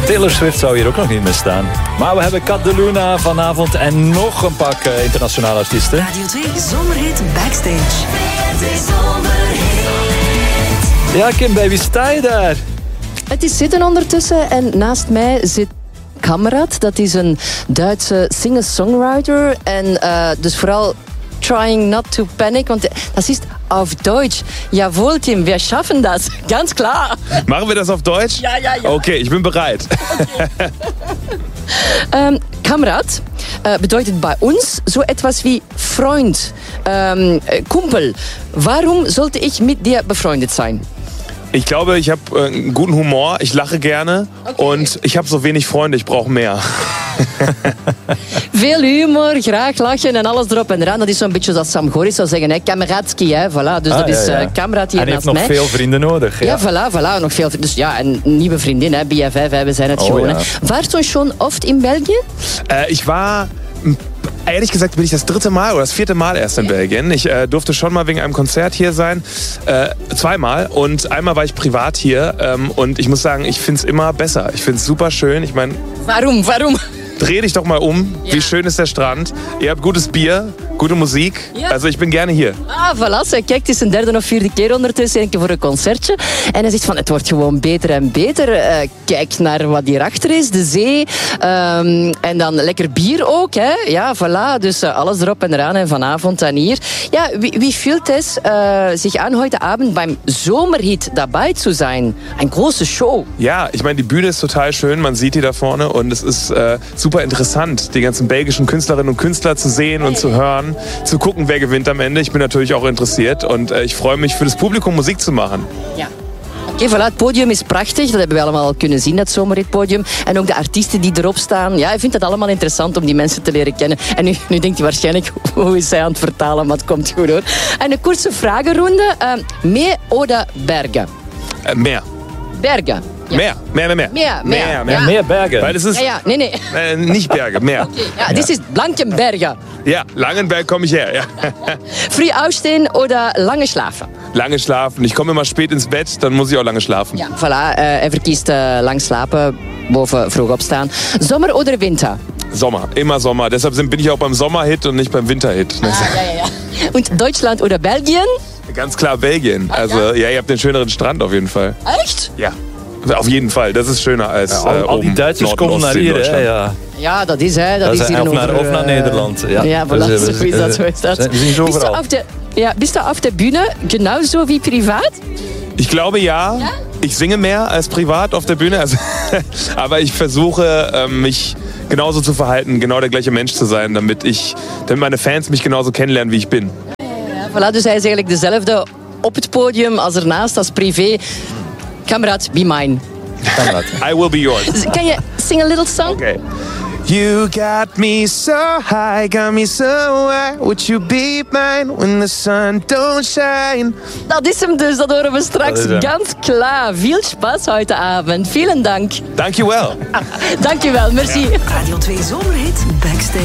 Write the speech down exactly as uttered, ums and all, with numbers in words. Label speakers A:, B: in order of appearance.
A: Taylor Swift zou hier ook nog niet meer staan. Maar we hebben Kat de Luna vanavond en nog een pak uh, internationale artiesten.
B: Radio twee Zomerhit Backstage.
A: Ja, Kim, baby, sta je daar?
C: Het is zitten ondertussen en naast mij zit Kamrat. Dat is een Duitse singer-songwriter. En uh, dus vooral trying not to panic, want das ist auf Deutsch. Jawohl, Tim, wir schaffen das. Ganz klar.
D: Machen wir das auf Deutsch?
C: Ja, ja, ja.
D: Okay, ich bin bereit.
C: Okay. ähm, Kamrat äh, bedeutet bei uns so etwas wie Freund, ähm, Kumpel. Warum sollte ich mit dir befreundet sein?
D: Ich glaube, ich habe äh, einen guten Humor, ich lache gerne okay. Und ich habe so wenig Freunde, ich brauche mehr.
C: Veel humor, graag lachen en alles erop en eraan. Dat is zo'n beetje zoals Sam Goris zou zeggen. Hè. Kameradski, hè. Voilà. Dus ah, dat ja, is uh, Kamrat hier
A: naast mij. En hij heeft nog
C: mij.
A: veel vrienden nodig. Ja,
C: ja voilà, voilà. Nog veel, dus ja, een nieuwe vriendin, hè. B F F, hè. We zijn het oh, gewoon. Ja. Warst du schon oft in Belgien?
D: Äh, ich war... Ehrlich gesagt bin ich das dritte Mal oder das vierte Mal erst in Belgien. Ich äh, durfte schon mal wegen einem Konzert hier sein. Äh, zweimal. Und einmal war ich privat hier. Ähm, und ich muss sagen, ich finde es immer besser. Ich finde es super schön. Ich meine...
C: Warum? Warum?
D: Dreh dich doch mal um. Ja. Wie schön ist der Strand. Ihr habt gutes Bier, gute Musik. Ja. Also ik ben gerne hier.
C: Ah, voilà. Kijk, het is een derde of vierde keer ondertussen. Een keer voor een concertje. En hij zegt van, het wordt gewoon beter en beter. Uh, kijk naar wat hierachter is. De zee. Um, en dan lekker bier ook. Hè? Ja, voilà. Dus uh, alles erop en eraan. En vanavond en hier. Ja, wie, wie fühlt es, uh, sich an heute Abend beim Zomerhit dabei zu sein? Eine große Show.
D: Ja, ich meine, die Bühne ist total schön. Man sieht die da vorne. Und es ist uh, super interessant, die ganzen belgischen Künstlerinnen und Künstler zu sehen und zu hören, zu gucken, wer gewinnt am Ende. Ich bin natürlich auch interessiert und äh, ich freue mich, für das Publikum Musik zu machen.
C: Ja. Oké, okay, voilà, het podium is prachtig. Dat hebben we allemaal al kunnen zien, dat zomerhitpodium. En ook de artiesten die erop staan. Ja, ik vind het allemaal interessant om die mensen te leren kennen. En nu, nu denkt je waarschijnlijk, hoe is zij aan het vertalen? Maar het komt goed hoor. En een korte vragenronde. Uh, meer oder Berge?
D: Uh, meer.
C: Berge. Ja.
D: Meer, meer, meer, meer.
C: Meer, meer.
A: Meer, meer, ja. Meer Berge.
D: Weil es ist,
C: ja, ja, nee, nee.
D: Äh, nicht Berge, meer.
C: Okay, ja, dit is Blankenberge.
D: Ja, Langenberg komme ich her, ja.
C: Früh aufstehen oder lange schlafen?
D: Lange schlafen. Ich komme immer spät ins Bett, dann muss ich auch lange schlafen.
C: Ja, voilà. Uh, hij verkiest uh, lang slapen, boven vroeg opstaan. Zomer oder Winter?
D: Sommer, immer Sommer. Deshalb bin ich auch beim Sommerhit und nicht beim Winterhit.
C: Ah, ja, ja, ja. Und Deutschland oder Belgien?
D: Ganz klar Belgien.
C: Ah,
D: also,
C: ja?
D: ja, ihr habt den schöneren Strand auf jeden Fall.
C: Echt?
D: Ja. Auf jeden Fall, das ist schöner als
A: ja, al,
D: uh,
A: al die Duitsers komen naar hier, hè, ja.
C: Ja, dat is, hè. Dat, dat is hier
A: of,
C: over,
A: naar, of naar Nederland. Ja,
C: ja voilà, dus, zo is dat, zo is dat.
A: We zien ze overal.
C: Bist du, de, ja, bist du auf der Bühne genauso wie privat?
D: Ich glaube ja. ja. Ich singe mehr als privat auf der Bühne. Also, aber ich versuche, ähm, mich genauso zu verhalten, genau der gleiche Mensch zu sein, damit, ich, damit meine Fans mich genauso kennenlernen, wie ich bin.
C: Ja, ja, voilà, dus hij is eigenlijk dezelfde op het podium als ernaast, als privé. Kamrat, be mine.
D: Kamrat. I will be yours.
C: Can you sing a little song?
D: Okay. You got me so high, got me so high. Would you be mine when the sun don't shine?
C: Dat is hem dus, dat horen we straks ganz klaar. Veel Spaß heute Abend. Vielen Dank.
D: Dankjewel.
C: Dankjewel, merci.
B: Radio twee Zomerhit Backstage.